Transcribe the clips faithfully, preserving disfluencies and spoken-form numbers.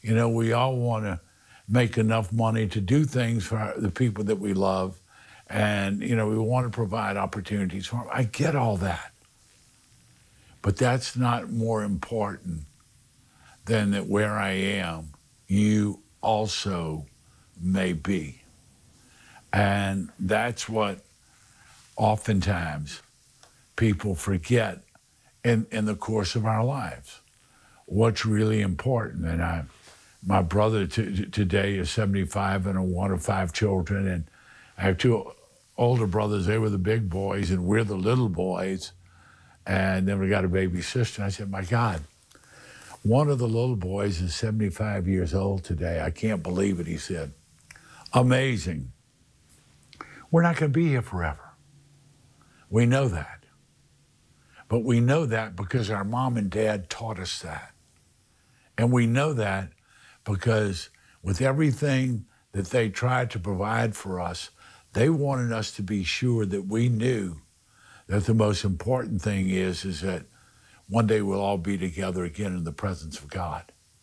You know, we all want to make enough money to do things for our, the people that we love. And, you know, we want to provide opportunities for them. I get all that. But that's not more important than that where I am, you also may be. And that's what oftentimes people forget in, in the course of our lives. What's really important. And I, my brother t- today is seventy-five and one of five children. And I have two older brothers. They were the big boys and we're the little boys. And then we got a baby sister. And I said, my God, one of the little boys is seventy-five years old today. I can't believe it, he said. Amazing. We're not going to be here forever. We know that. But we know that because our mom and dad taught us that. And we know that because with everything that they tried to provide for us, they wanted us to be sure that we knew that the most important thing is, is that one day we'll all be together again in the presence of God.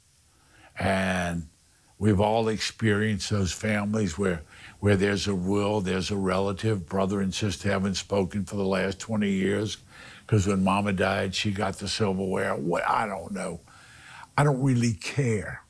And we've all experienced those families where, where there's a will, there's a relative, brother and sister haven't spoken for the last twenty years because when mama died, she got the silverware. Well, I don't know. I don't really care.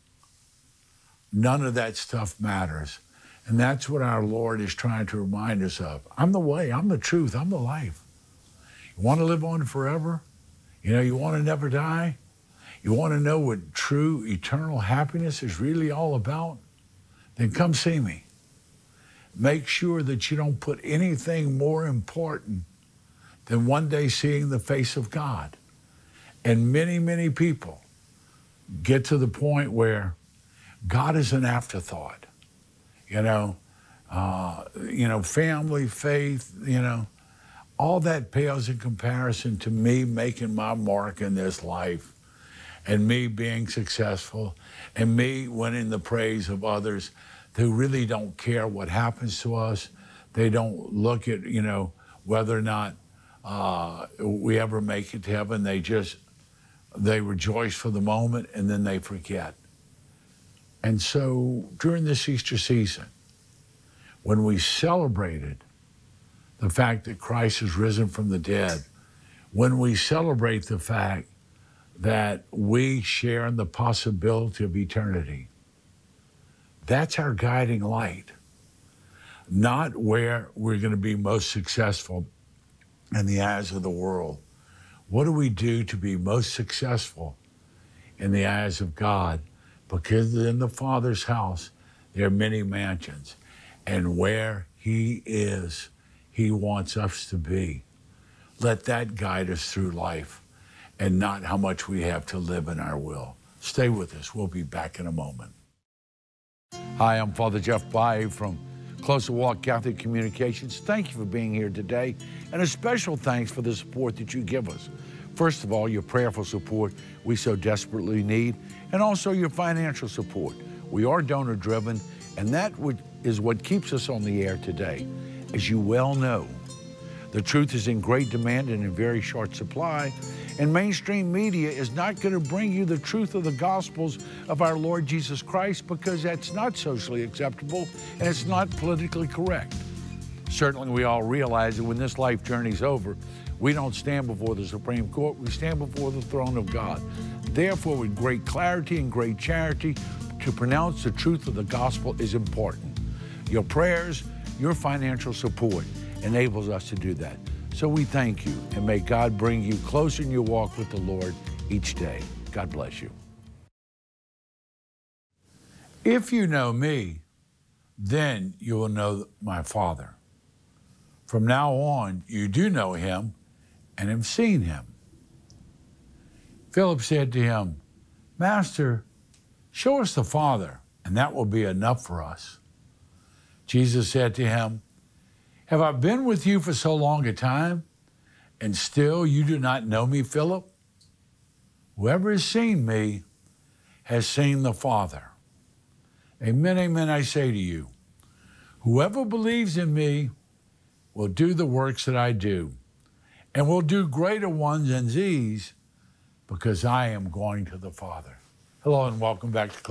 None of that stuff matters. And that's what our Lord is trying to remind us of. I'm the way, I'm the truth, I'm the life. You want to live on forever? You know, you want to never die? You want to know what true eternal happiness is really all about? Then come see me. Make sure that you don't put anything more important than one day seeing the face of God. And many, many people get to the point where God is an afterthought. You know, uh, you know, family, faith, you know, all that pales in comparison to me making my mark in this life and me being successful and me winning the praise of others who really don't care what happens to us. They don't look at, you know, whether or not uh, we ever make it to heaven. They just, they rejoice for the moment and then they forget. And so during this Easter season, when we celebrated the fact that Christ has risen from the dead, when we celebrate the fact that we share in the possibility of eternity, that's our guiding light, not where we're going to be most successful in the eyes of the world. What do we do to be most successful in the eyes of God? Because in the Father's house, there are many mansions. And where he is, he wants us to be. Let that guide us through life and not how much we have to live in our will. Stay with us. We'll be back in a moment. Hi, I'm Father Jeff Bayou from Closer Walk Catholic Communications. Thank you for being here today. And a special thanks for the support that you give us. First of all, your prayerful support we so desperately need, and also your financial support. We are donor-driven, and that is what keeps us on the air today. As you well know, the truth is in great demand and in very short supply, and mainstream media is not going to bring you the truth of the Gospels of our Lord Jesus Christ because that's not socially acceptable and it's not politically correct. Certainly we all realize that when this life journey's over, we don't stand before the Supreme Court, we stand before the throne of God. Therefore, with great clarity and great charity, to pronounce the truth of the gospel is important. Your prayers, your financial support enables us to do that. So we thank you, and may God bring you closer in your walk with the Lord each day. God bless you. If you know me, then you will know my Father. From now on, you do know him and have seen him. Philip said to him, Master, show us the Father, and that will be enough for us. Jesus said to him, Have I been with you for so long a time, and still you do not know me, Philip? Whoever has seen me has seen the Father. Amen, amen, I say to you, whoever believes in me will do the works that I do, and will do greater ones than these, because I am going to the Father. Hello and welcome back to